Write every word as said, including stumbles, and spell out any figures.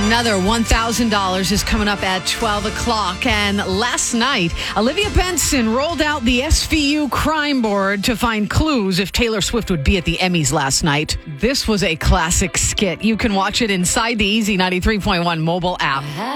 Another one thousand dollars is coming up at twelve o'clock. And last night, Olivia Benson rolled out the S V U crime board to find clues if Taylor Swift would be at the Emmys last night. This was a classic skit. You can watch it inside the Easy ninety-three point one mobile app.